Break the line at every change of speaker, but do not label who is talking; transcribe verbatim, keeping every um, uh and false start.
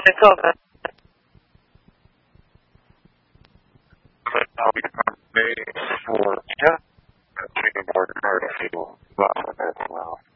I saw that.
I'll be nominating for yeah, taking part in art field as well.